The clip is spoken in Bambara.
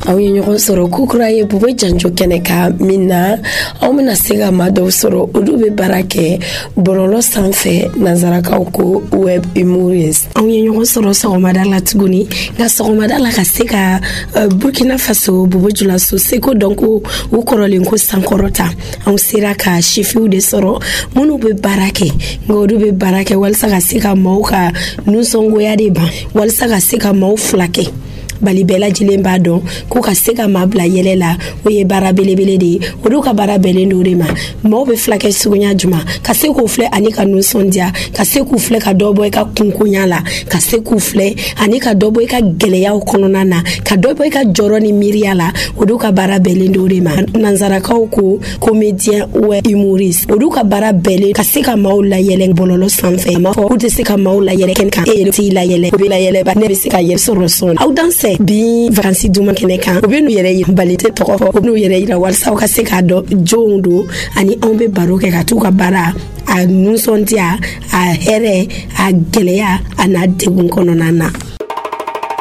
aw ye ɲɔgɔn sɔrɔ kukura ye Bubu Janjo kɛnɛ ka min na aw bɛna se ka maa dɔw sɔrɔ olu bɛ baara kɛ bɔlɔlɔ sanfɛ nanzarakaw ko web humorist. Aw ye ɲɔgɔn sɔrɔ sɔgɔmada la tuguni nka sɔgɔmada la ka se ka Burkina Faso Bubu Julaso seko dɔn ko u kɔrɔlen ko sankɔrɔta anw sera ka chifiw de sɔrɔ minnu bɛ baara kɛ nka olu bɛ baara kɛ walasa ka se ka maaw ka nusɔngoya de ban walasa ka se ka maaw fila kɛ bali bɛɛ lajɛlen b'a dɔn ko ka se ka maa bila yɛlɛ la o ye baara belebele de ye olu ka baara bɛnnen do de ma maaw bɛ fila kɛ suguya juma ka se k'u filɛ ani ka nusɔndiya ka se k'u filɛ ka dɔ bɔ i ka kunkonya la ka se k'u filɛ ani ka dɔ bɔ i ka gɛlɛyaw kɔnɔna na ka dɔ bɔ i ka jɔrɔ ni miiriya la olu ka baara bɛnnen do de ma nanzarakaw ko comédien web humoriste olu ka baara bɛnnen ka se ka maaw layɛlɛ bɔlɔlɔ sanfɛ a m'a fɔ k'u tɛ se ka maaw layɛlɛ kɛnɛ kan e yɛrɛ t'i layɛlɛ o bɛ layɛlɛ ba ne bɛ se ka yɛrɛ sɔrɔ sɔn aw danse bi vacances duma kɛnɛ kan u bɛ n'u yɛrɛ yira bali tɛ tɔgɔ fɔ u bɛ n'u yɛrɛ yira walasa u ka se k'a dɔn jɔnw do ani anw bɛ baro kɛ ka t'u ka baara a nusɔndiya a hɛrɛ a gɛlɛya a n'a degun kɔnɔna na.